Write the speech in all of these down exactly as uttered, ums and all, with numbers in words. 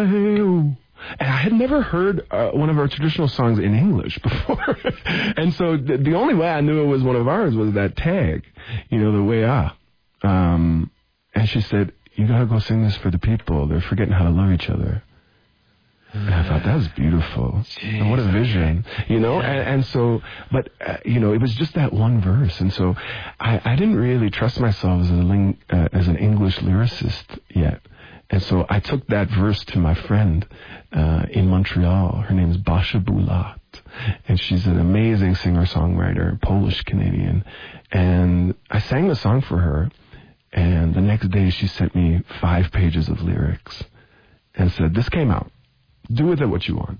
And I had never heard uh, one of our traditional songs in English before. And so the, the only way I knew it was one of ours was that tag, you know, the way ah. Um, and she said, you got to go sing this for the people. They're forgetting how to love each other. And I thought, that was beautiful. Jeez, and what a vision, you know? Yeah. And, and so, but, uh, you know, it was just that one verse. And so I, I didn't really trust myself as, a ling- uh, as an English lyricist yet. And so I took that verse to my friend uh, in Montreal. Her name is Basia Bulat. And she's an amazing singer-songwriter, Polish-Canadian. And I sang the song for her. And the next day she sent me five pages of lyrics and said, this came out. Do with it what you want.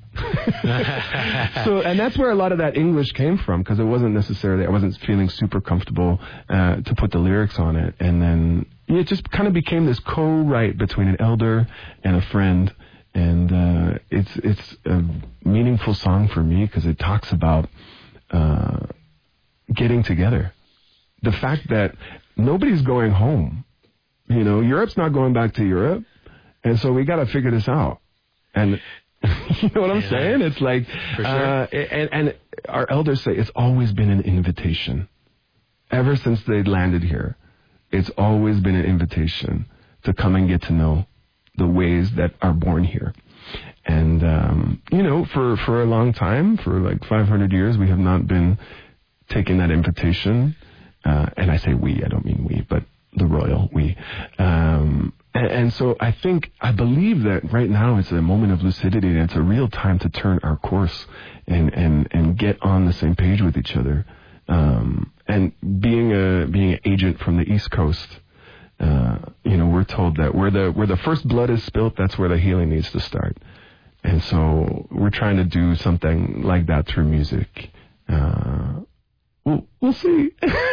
So, and that's where a lot of that English came from, because it wasn't necessarily, I wasn't feeling super comfortable uh, to put the lyrics on it. And then it just kind of became this co-write between an elder and a friend. And uh, it's it's a meaningful song for me because it talks about uh, getting together. The fact that nobody's going home. You know, Europe's not going back to Europe. And so we got to figure this out. And you know what I'm yeah. saying? It's like, For sure. uh, and, and our elders say it's always been an invitation. Ever since they landed here, it's always been an invitation to come and get to know the ways that are born here. And, um, you know, for, for a long time, for like five hundred years, we have not been taking that invitation. Uh, and I say we, I don't mean we, but the royal we. Um, and, and so I think, I believe that right now it's a moment of lucidity and it's a real time to turn our course and, and, and get on the same page with each other. Um, and being a, being an agent from the East Coast, uh, you know, we're told that where the, where the first blood is spilt, that's where the healing needs to start. And so we're trying to do something like that through music. Uh, we'll, we'll see.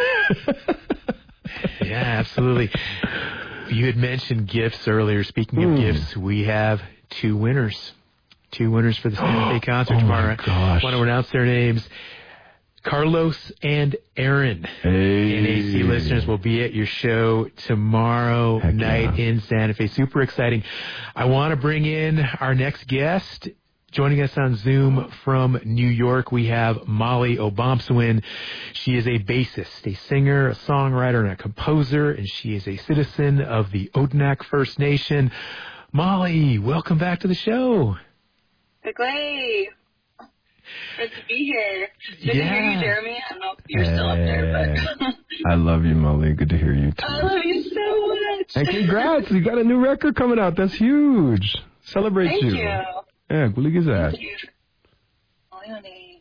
Yeah, absolutely. You had mentioned gifts earlier. Speaking of mm. gifts, we have two winners. Two winners for the Santa Fe concert oh tomorrow. My gosh. I want to announce their names. Carlos and Aaron. Hey. N A C listeners will be at your show tomorrow Heck night yeah. in Santa Fe. Super exciting. I want to bring in our next guest. Joining us on Zoom from New York, we have Molly Obomsawin. She is a bassist, a singer, a songwriter, and a composer, and she is a citizen of the Odanak First Nation. Molly, welcome back to the show. Great. Good to be here. Good yeah. to hear you, Jeremy. I don't know if you're still up there, but... I love you, Molly. Good to hear you, too. I love you so much. And congrats. You got a new record coming out. That's huge. Celebrate Thank you. you. Yeah, gulig is that. Thank you. Molly, honey.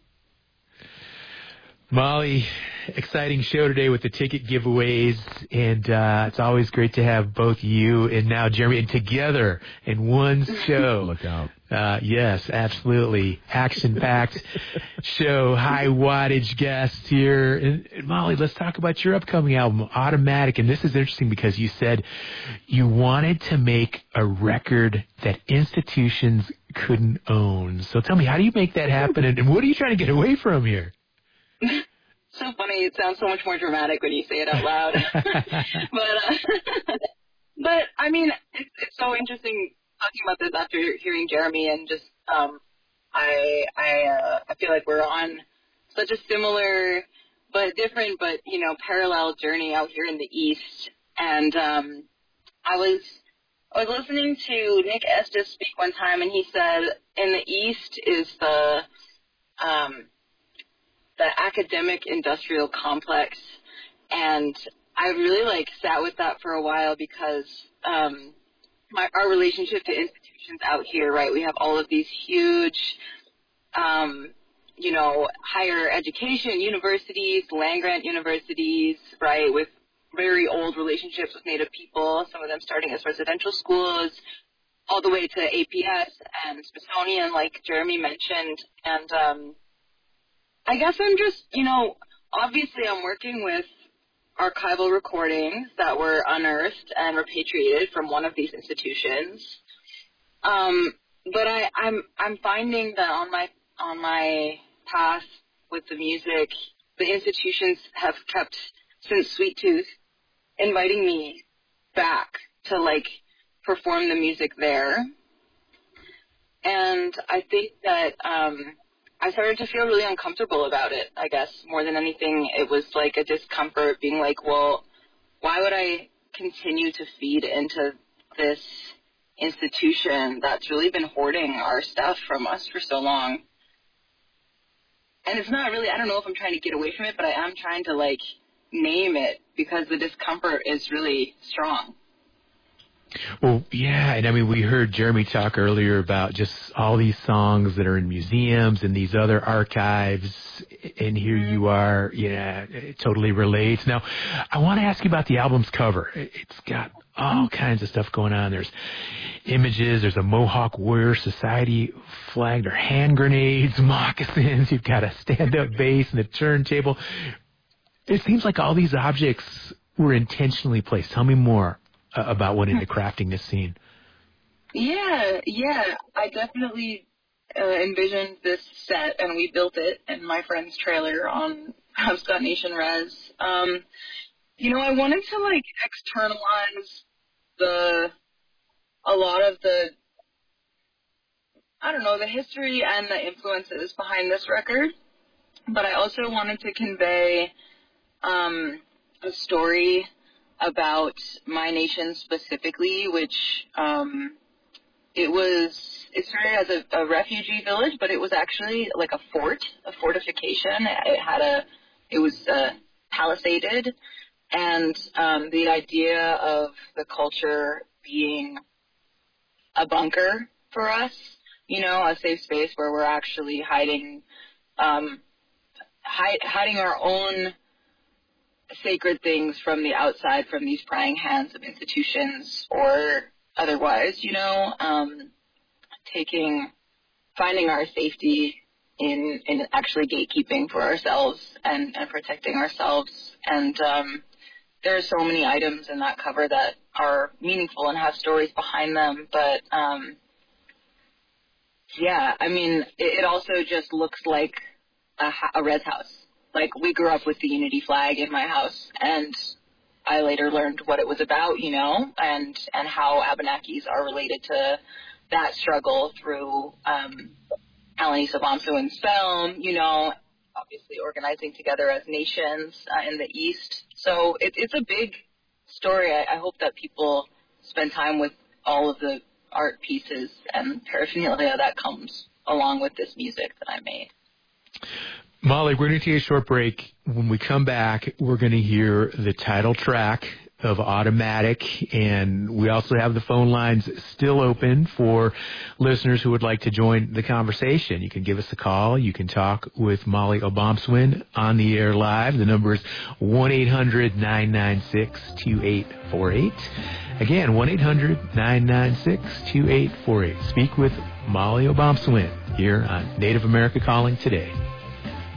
Molly, exciting show today with the ticket giveaways, and uh, it's always great to have both you and now Jeremy and together in one show. Look out. Uh, yes, absolutely. Action-packed show, high wattage guests here. And, and Molly, let's talk about your upcoming album, Automatic. And this is interesting because you said you wanted to make a record that institutions couldn't own. So tell me, how do you make that happen? And, and what are you trying to get away from here? So funny. It sounds so much more dramatic when you say it out loud. but, uh, but, I mean, it's, it's so interesting talking about this after hearing Jeremy, and just um, I I uh, I feel like we're on such a similar but different but you know parallel journey out here in the East. And um, I was I was listening to Nick Estes speak one time, and he said in the East is the um, the academic industrial complex, and I really like sat with that for a while because. Um, My, our relationship to institutions out here, right? We have all of these huge, um, you know, higher education universities, land-grant universities, right, with very old relationships with Native people, some of them starting as residential schools, all the way to A P S and Smithsonian, like Jeremy mentioned. And um, I guess I'm just, you know, obviously I'm working with archival recordings that were unearthed and repatriated from one of these institutions. Um, but I, I'm I'm finding that on my on my path with the music, the institutions have kept, since Sweet Tooth, inviting me back to like perform the music there. And I think that um, I started to feel really uncomfortable about it, I guess. More than anything, it was like a discomfort being like, well, why would I continue to feed into this institution that's really been hoarding our stuff from us for so long? And it's not really, I don't know if I'm trying to get away from it, but I am trying to, like, name it because the discomfort is really strong. Well, yeah, and I mean, we heard Jeremy talk earlier about just all these songs that are in museums and these other archives, and here mm-hmm. you are, yeah, it totally relates. Now, I want to ask you about the album's cover. It's got all kinds of stuff going on. There's images, there's a Mohawk Warrior Society flag, there are hand grenades, moccasins, you've got a stand-up bass and a turntable. It seems like all these objects were intentionally placed. Tell me more uh, about what into crafting this scene. Yeah, yeah. I definitely uh, envisioned this set, and we built it in my friend's trailer on HubSpot Nation Res. Um, you know, I wanted to, like, externalize the, a lot of the, I don't know, the history and the influences behind this record, but I also wanted to convey um, a story about my nation specifically, which um, it was, it started as a, a refugee village, but it was actually like a fort, a fortification. It had a, it was uh, palisaded, and um, the idea of the culture being a bunker for us, you know, a safe space where we're actually hiding, um, hide, hiding our own sacred things from the outside, from these prying hands of institutions or otherwise, you know, um, taking, finding our safety in, in actually gatekeeping for ourselves and, and protecting ourselves. And um, there are so many items in that cover that are meaningful and have stories behind them. But, um, yeah, I mean, it, it also just looks like a, a res house. Like, we grew up with the unity flag in my house, and I later learned what it was about, you know, and, and how Abenakis are related to that struggle through um, Alanis Obomsawin's film, you know, obviously organizing together as nations uh, in the East. So it, it's a big story. I, I hope that people spend time with all of the art pieces and paraphernalia that comes along with this music that I made. Molly, we're going to take a short break. When we come back, we're going to hear the title track of Automatic, and we also have the phone lines still open for listeners who would like to join the conversation. You can give us a call. You can talk with Molly Obomsawin on the air live. The number is one eight hundred nine nine six two eight four eight. Again, one eight hundred nine nine six two eight four eight. Speak with Molly Obomsawin here on Native America Calling today.